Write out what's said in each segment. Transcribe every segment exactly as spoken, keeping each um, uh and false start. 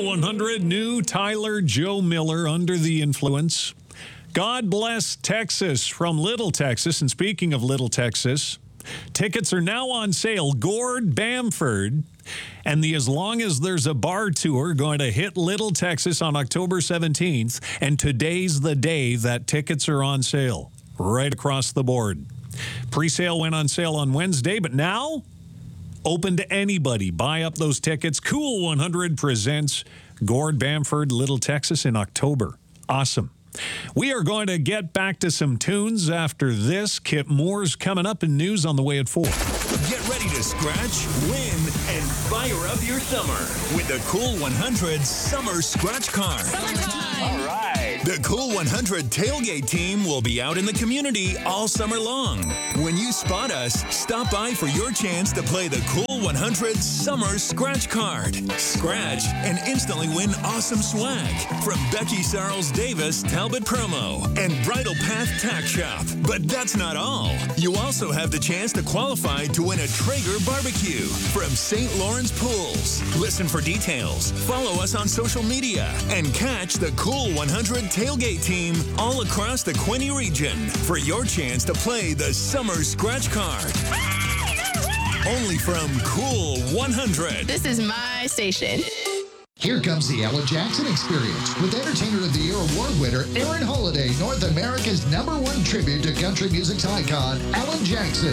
one hundred, new Tyler Joe Miller, Under the Influence. God Bless Texas from Little Texas. And speaking of Little Texas, tickets are now on sale. Gord Bamford and the As Long as There's a Bar tour going to hit Little Texas on October seventeenth. And today's the day that tickets are on sale right across the board. Pre-sale went on sale on Wednesday, but now open to anybody. Buy up those tickets. Cool one hundred presents Gord Bamford, Little Texas in October. Awesome. We are going to get back to some tunes after this. Kip Moore's coming up in news on the way at four. Get ready to scratch, win, and fire up your summer with the Cool one hundred Summer Scratch Card. Summertime! All right! The Cool one hundred tailgate team will be out in the community all summer long. When you spot us, stop by for your chance to play the Cool one hundred Summer Scratch Card. Scratch and instantly win awesome swag from Becky Sarles Davis Talbot Promo and Bridal Path Tack Shop. But that's not all. You also have the chance to qualify to win a Traeger barbecue from Saint Lawrence Pools. Listen for details, follow us on social media, and catch the Cool one hundred tailgate team all across the Quinte region for your chance to play the Summer Scratch Card. Only from Cool one hundred. This is my station. Here comes the Alan Jackson Experience with Entertainer of the Year award winner Aaron Holiday, North America's number one tribute to country music's icon, Alan Jackson.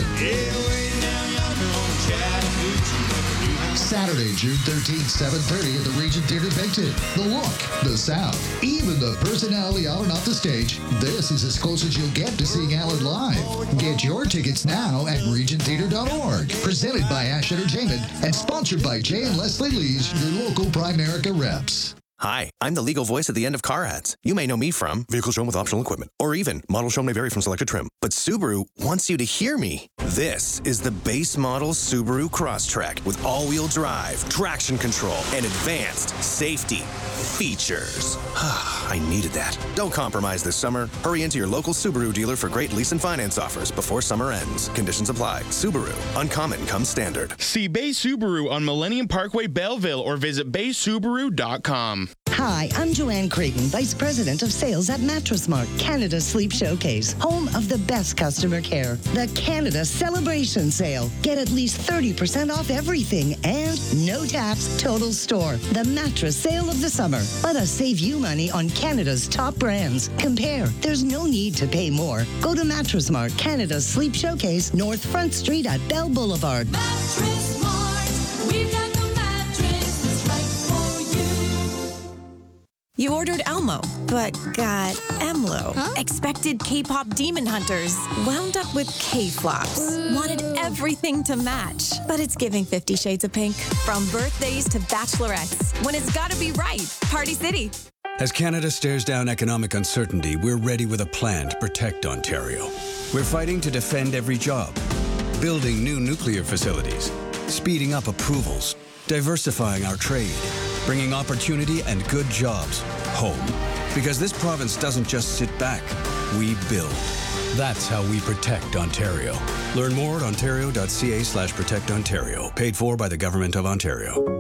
Saturday, June thirteenth, seven thirty at the Regent Theatre Picton. The look, the sound, even the personality on and off the stage. This is as close as you'll get to seeing Alan live. Get your tickets now at regent theatre dot org. Presented by Ash Entertainment and sponsored by Jay and Leslie Lees, your local Primerica reps. Hi, I'm the legal voice at the end of car ads. You may know me from vehicle shown with optional equipment, or even model shown may vary from selected trim. But Subaru wants you to hear me. This is the base model Subaru Crosstrek with all-wheel drive, traction control, and advanced safety features. I needed that. Don't compromise this summer. Hurry into your local Subaru dealer for great lease and finance offers before summer ends. Conditions apply. Subaru. Uncommon comes standard. See Bay Subaru on Millennium Parkway, Belleville, or visit bay subaru dot com. Hi, I'm Joanne Creighton, Vice President of Sales at Mattress Mart, Canada's Sleep Showcase, home of the best customer care. The Canada Celebration Sale. Get at least thirty percent off everything and no tax, total store. The mattress sale of the summer. Let us save you money on Canada's top brands. Compare. There's no need to pay more. Go to Mattress Mart, Canada's Sleep Showcase, North Front Street at Bell Boulevard. Mattress Mart, we've got the mattress that's right for you. You ordered Elmo, but got Emlo. Huh? Expected K-pop demon hunters. Wound up with K-flops. Wanted everything to match. But it's giving Fifty Shades of Pink. From birthdays to bachelorettes. When it's gotta be right. Party City. As Canada stares down economic uncertainty, we're ready with a plan to protect Ontario. We're fighting to defend every job. Building new nuclear facilities. Speeding up approvals. Diversifying our trade. Bringing opportunity and good jobs home. Because this province doesn't just sit back, we build. That's how we protect Ontario. Learn more at ontario.ca slash protect Ontario. Paid for by the Government of Ontario.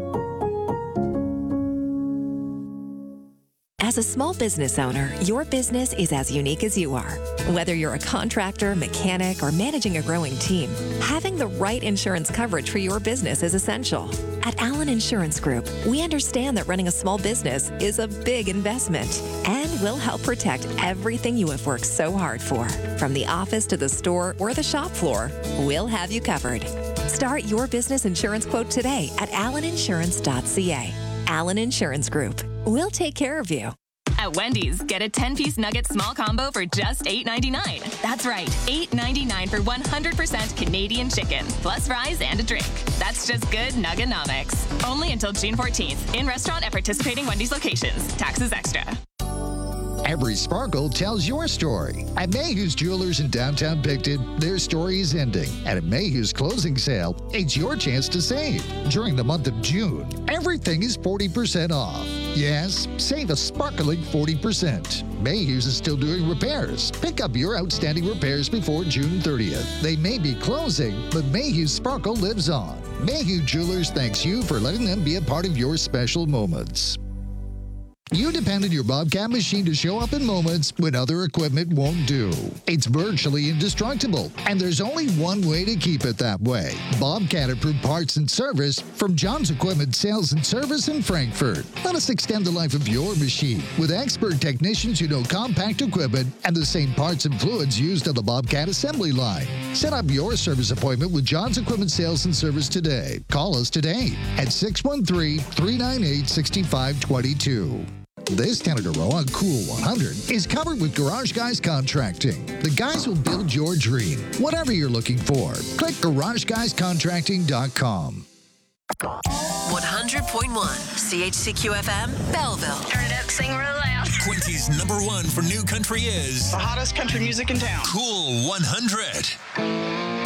As a small business owner, your business is as unique as you are. Whether you're a contractor, mechanic, or managing a growing team, having the right insurance coverage for your business is essential. At Allen Insurance Group, we understand that running a small business is a big investment, and we'll help protect everything you have worked so hard for. From the office to the store or the shop floor, we'll have you covered. Start your business insurance quote today at allen insurance dot c a. Allen Insurance Group. We'll take care of you. At Wendy's, get a ten-piece nugget small combo for just eight ninety-nine. That's right, eight ninety-nine for one hundred percent Canadian chicken, plus fries and a drink. That's just good Nugganomics. Only until June fourteenth, in restaurant at participating Wendy's locations. Taxes extra. Every sparkle tells your story. At Mayhew's Jewelers in downtown Picton, their story is ending. And at Mayhew's closing sale, it's your chance to save. During the month of June, everything is forty percent off. Yes, save a sparkling forty percent. Mayhew's is still doing repairs. Pick up your outstanding repairs before June thirtieth. They may be closing, but Mayhew's sparkle lives on. Mayhew Jewelers thanks you for letting them be a part of your special moments. You depend on your Bobcat machine to show up in moments when other equipment won't do. It's virtually indestructible, and there's only one way to keep it that way. Bobcat approved parts and service from John's Equipment Sales and Service in Frankfurt. Let us extend the life of your machine with expert technicians who know compact equipment and the same parts and fluids used on the Bobcat assembly line. Set up your service appointment with John's Equipment Sales and Service today. Call us today at six one three, three nine eight, six five two two. This Canada Row on Cool one hundred is covered with Garage Guys Contracting. The guys will build your dream, whatever you're looking for. Click garage guys contracting dot com. one hundred point one C H C Q F M, Belleville. Turn it up, sing real loud. Quincy's number one for new country is the hottest country music in town. Cool one hundred.